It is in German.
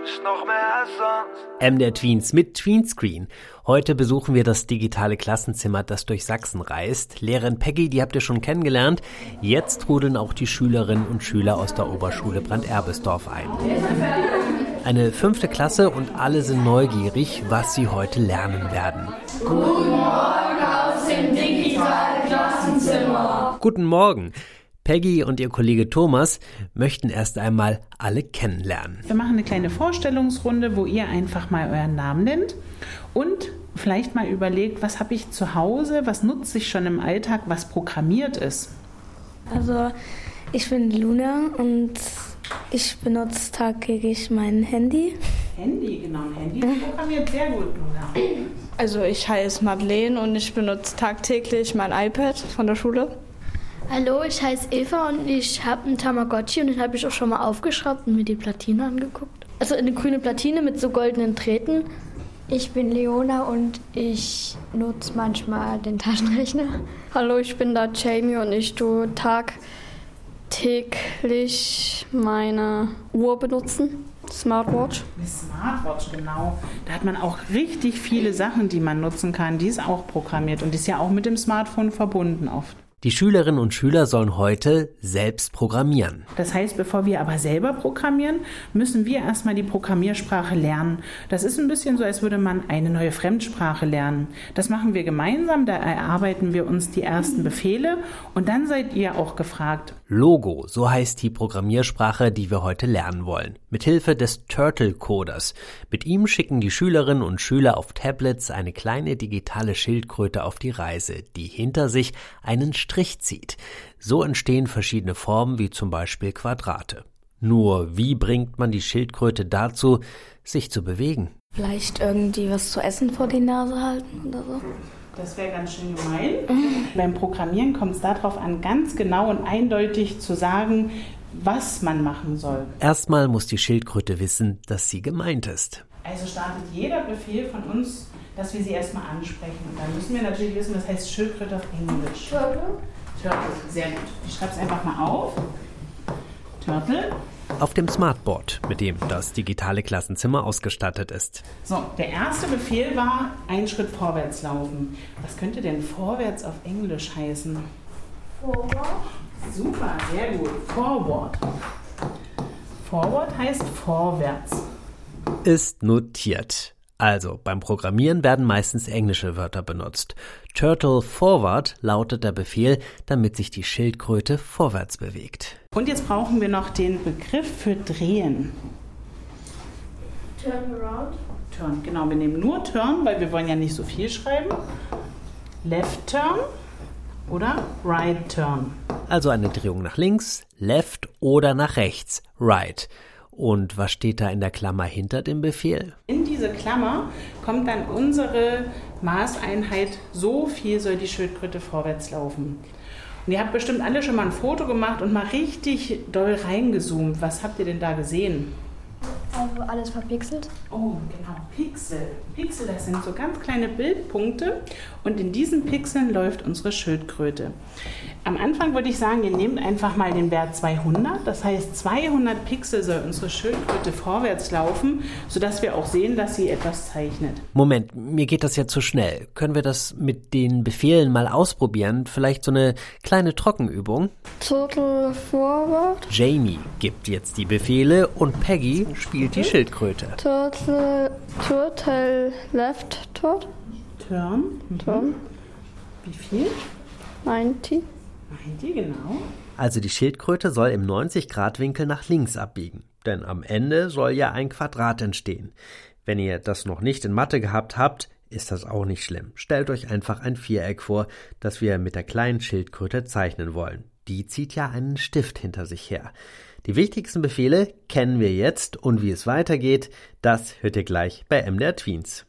ich noch mehr als sonst. MDR Tweens mit Tweenscreen. Heute besuchen wir das digitale Klassenzimmer, das durch Sachsen reist. Lehrerin Peggy, die habt ihr schon kennengelernt. Jetzt trudeln auch die Schülerinnen und Schüler aus der Oberschule Brandt-Erbesdorf ein. Eine 5. Klasse und alle sind neugierig, was sie heute lernen werden. Guten Morgen aus dem digitalen Klassenzimmer. Guten Morgen. Peggy und ihr Kollege Thomas möchten erst einmal alle kennenlernen. Wir machen eine kleine Vorstellungsrunde, wo ihr einfach mal euren Namen nennt und vielleicht mal überlegt, was habe ich zu Hause, was nutze ich schon im Alltag, was programmiert ist. Also ich bin Luna und ich benutze tagtäglich mein Handy. Handy, genau, ein Handy programmiert sehr gut, Luna. Also ich heiße Madeleine und ich benutze tagtäglich mein iPad von der Schule. Hallo, ich heiße Eva und ich habe einen Tamagotchi und den habe ich auch schon mal aufgeschraubt und mir die Platine angeguckt. Also eine grüne Platine mit so goldenen Drähten. Ich bin Leona und ich nutze manchmal den Taschenrechner. Hallo, ich bin da Jamie und ich tue tagtäglich meine Uhr benutzen. Smartwatch. Eine Smartwatch, genau. Da hat man auch richtig viele Sachen, die man nutzen kann. Die ist auch programmiert und die ist ja auch mit dem Smartphone verbunden oft. Die Schülerinnen und Schüler sollen heute selbst programmieren. Das heißt, bevor wir aber selber programmieren, müssen wir erstmal die Programmiersprache lernen. Das ist ein bisschen so, als würde man eine neue Fremdsprache lernen. Das machen wir gemeinsam, da erarbeiten wir uns die ersten Befehle und dann seid ihr auch gefragt. Logo, so heißt die Programmiersprache, die wir heute lernen wollen. Mithilfe des Turtle-Coders. Mit ihm schicken die Schülerinnen und Schüler auf Tablets eine kleine digitale Schildkröte auf die Reise, die hinter sich einen Strich zieht. So entstehen verschiedene Formen, wie zum Beispiel Quadrate. Nur, wie bringt man die Schildkröte dazu, sich zu bewegen? Vielleicht irgendwie was zu essen vor die Nase halten oder so. Das wäre ganz schön gemein. Beim Programmieren kommt es darauf an, ganz genau und eindeutig zu sagen, was man machen soll. Erstmal muss die Schildkröte wissen, dass sie gemeint ist. Also startet jeder Befehl von uns, dass wir sie erstmal ansprechen. Und dann müssen wir natürlich wissen, was heißt Schildkröte auf Englisch. Turtle. Turtle, sehr gut. Ich schreibe es einfach mal auf. Turtle. Auf dem Smartboard, mit dem das digitale Klassenzimmer ausgestattet ist. So, der erste Befehl war, einen Schritt vorwärts laufen. Was könnte denn vorwärts auf Englisch heißen? Forward. Super, sehr gut. Forward. Forward heißt vorwärts. Ist notiert. Also, beim Programmieren werden meistens englische Wörter benutzt. Turtle Forward lautet der Befehl, damit sich die Schildkröte vorwärts bewegt. Und jetzt brauchen wir noch den Begriff für drehen. Turn around. Turn, genau. Wir nehmen nur Turn, weil wir wollen ja nicht so viel schreiben. Left Turn oder Right Turn. Also eine Drehung nach links, Left oder nach rechts, Right. Und was steht da in der Klammer hinter dem Befehl? In diese Klammer kommt dann unsere Maßeinheit, so viel soll die Schildkröte vorwärts laufen. Und ihr habt bestimmt alle schon mal ein Foto gemacht und mal richtig doll reingezoomt. Was habt ihr denn da gesehen? Also alles verpixelt. Oh, genau, Pixel. Pixel, das sind so ganz kleine Bildpunkte und in diesen Pixeln läuft unsere Schildkröte. Am Anfang würde ich sagen, ihr nehmt einfach mal den Wert 200. Das heißt, 200 Pixel soll unsere Schildkröte vorwärts laufen, sodass wir auch sehen, dass sie etwas zeichnet. Moment, mir geht das ja zu schnell. Können wir das mit den Befehlen mal ausprobieren? Vielleicht so eine kleine Trockenübung? Turtle forward. Jamie gibt jetzt die Befehle und Peggy spielt die Schildkröte. Turtle left turn. Turn. Turn. Wie viel? 90. 90, genau. Also die Schildkröte soll im 90-Grad-Winkel nach links abbiegen. Denn am Ende soll ja ein Quadrat entstehen. Wenn ihr das noch nicht in Mathe gehabt habt, ist das auch nicht schlimm. Stellt euch einfach ein Viereck vor, das wir mit der kleinen Schildkröte zeichnen wollen. Die zieht ja einen Stift hinter sich her. Die wichtigsten Befehle kennen wir jetzt und wie es weitergeht, das hört ihr gleich bei MDR Tweens.